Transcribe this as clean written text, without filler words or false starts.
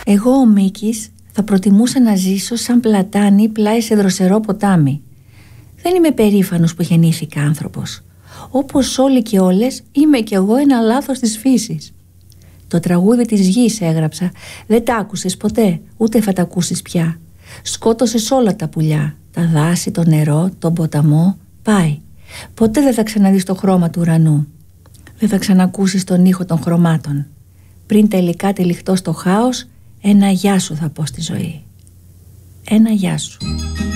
Εγώ ο Μίκης θα προτιμούσα να ζήσω σαν πλατάνι πλάι σε δροσερό ποτάμι. Δεν είμαι περήφανος που γεννήθηκα άνθρωπος. Όπως όλοι και όλες είμαι κι εγώ ένα λάθος της φύσης. Το τραγούδι της γης έγραψα. Δεν τ' άκουσες ποτέ, ούτε θα τ' ακούσεις πια. Σκότωσες όλα τα πουλιά, τα δάση, το νερό, τον ποταμό. Πάει. Ποτέ δεν θα ξαναδείς το χρώμα του ουρανού. Δεν θα ξανακούσεις τον ήχο των χρωμάτων. Πριν τελικά τυλιχτώ στο χάος, ένα γεια σου θα πω στη ζωή. Ένα γεια σου.